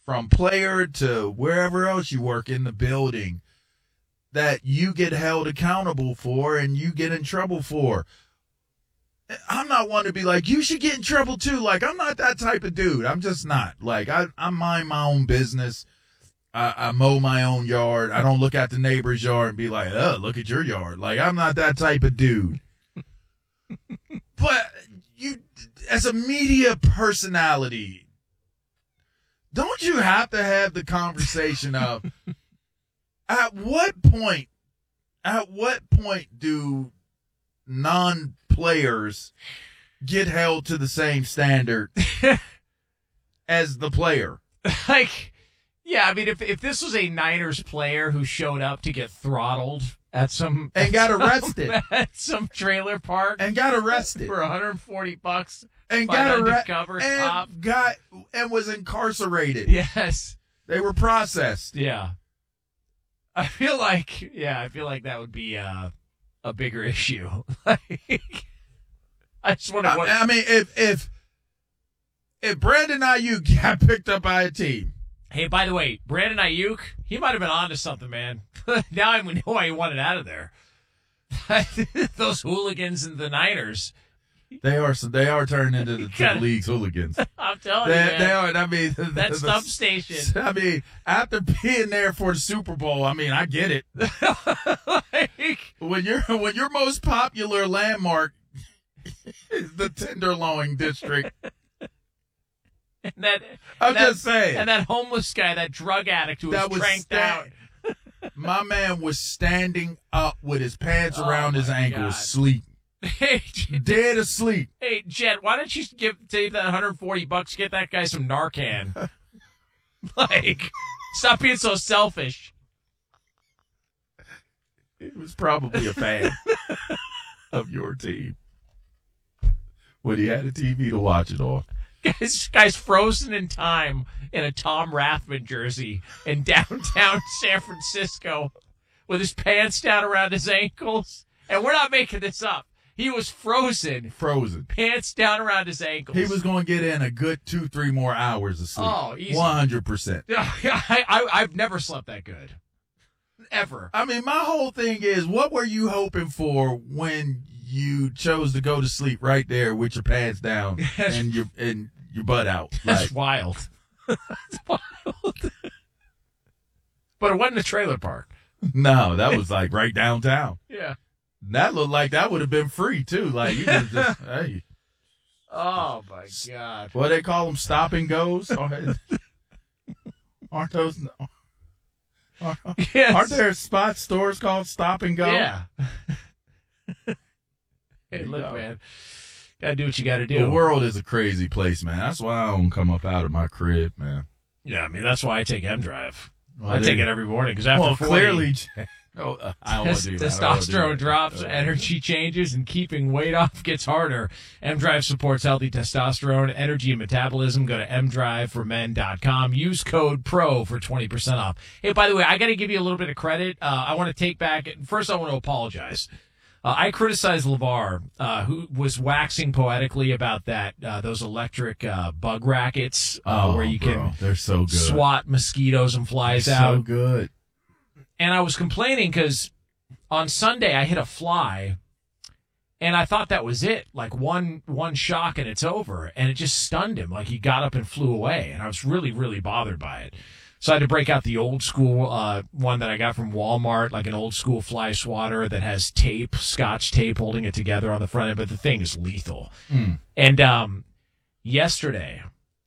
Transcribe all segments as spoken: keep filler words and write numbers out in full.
from player to wherever else you work in the building, that you get held accountable for and you get in trouble for. I'm not one to be like, you should get in trouble too. Like, I'm not that type of dude. I'm just not. Like, I, I mind my own business. I, I mow my own yard. I don't look at the neighbor's yard and be like, oh, look at your yard. Like, I'm not that type of dude. But you, as a media personality, don't you have to have the conversation of, at what point, at what point do non-players get held to the same standard as the player? Like, yeah, I mean, if if this was a Niners player who showed up to get throttled at some and at got some, arrested at some trailer park and got arrested for one hundred forty bucks and by got an arrested undercover and cop, got and was incarcerated. yes, They were processed. yeah. I feel like, yeah, I feel like that would be uh, a bigger issue. Like, I just wonder what. I, I mean, if if if Brandon Ayuk got picked up by a team. Hey, by the way, Brandon Ayuk, he might have been onto something, man. Now I know why he wanted out of there. Those hooligans in the Niners. They are they are turned into the, to the league's hooligans. I'm telling They, you, man. they are. I mean, That the, stump the, station. I mean, after being there for the Super Bowl, I mean, I get it. Like, When you're when your most popular landmark is the Tenderloin district, and that, I'm and that- just saying. And that homeless guy, that drug addict who was, That was tranked sta- out. my man was standing up with his pants Oh, around his my ankles, God. sleep, Hey, J- dead asleep. hey, Jet, why don't you give save that one hundred forty bucks, get that guy some Narcan? Like, stop being so selfish. He was probably a fan of your team when he had a T V to watch it on. This guy's frozen in time in a Tom Rathman jersey in downtown San Francisco with his pants down around his ankles. And we're not making this up. He was frozen, Frozen. pants down around his ankles. He was going to get in a good two, three more hours of sleep. Oh, easy. one hundred percent. I, I, I've never slept that good. Ever. I mean, my whole thing is, what were you hoping for when you chose to go to sleep right there with your pants down and your and your butt out? That's Like, wild. That's wild. But it wasn't a trailer park. no, that was like right downtown. Yeah. That looked like that would have been free too. Like you could just, hey, Oh, my God. what they call them, stop and goes. Aren't those? Aren't, Yes. aren't there spot stores called Stop and Go? Yeah. Hey, you look, go. man. Gotta do what you gotta do. The world is a crazy place, man. That's why I don't come up out of my crib, man. Yeah, I mean, that's why I take M Drive. Well, I take they- it every morning because after Well, forty, clearly, oh, uh, I don't wanna tes- do that. I don't wanna do testosterone that. drops, Uh, energy changes, and keeping weight off gets harder. M Drive supports healthy testosterone, energy, and metabolism. Go to m drive for men dot com. Use code PRO for twenty percent off. Hey, by the way, I got to give you a little bit of credit. Uh, I want to take back, first I want to apologize. Uh, I criticized LeVar, uh, who was waxing poetically about that, uh, those electric uh, bug rackets uh, Oh, where you bro, can they're so good. swat mosquitoes and flies They're out. so good. And I was complaining because on Sunday I hit a fly, and I thought that was it, like one one shock and it's over, and it just stunned him, like he got up and flew away, and I was really, really bothered by it. So I had to break out the old school uh, one that I got from Walmart, like an old school fly swatter that has tape, scotch tape holding it together on the front end, but the thing is lethal. Mm. And um, yesterday,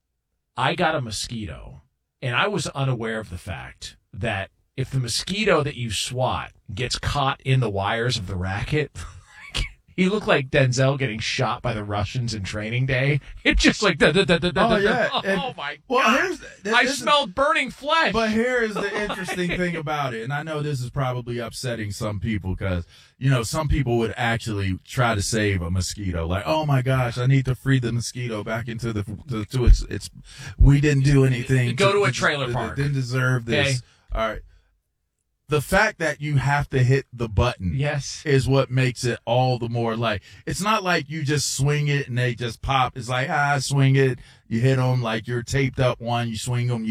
I got a mosquito, and I was unaware of the fact that if the mosquito that you swat gets caught in the wires of the racket, he looked like Denzel getting shot by the Russians in Training Day. It just like, da, da, da, da, da, Oh, da, yeah. oh, And- oh my Well, God. here's this, I this is- smelled burning flesh. But here is the interesting thing about it, and I know this is probably upsetting some people because, you know, some people would actually try to save a mosquito. Like, oh my gosh, I need to free the mosquito back into the to, to its its. We didn't do anything. Go to a trailer park. Didn't deserve this. Okay. All right. The fact that you have to hit the button yes. is what makes it all the more like, it's not like you just swing it and they just pop. It's like, ah, swing it. You hit them like you're taped up one, you swing them,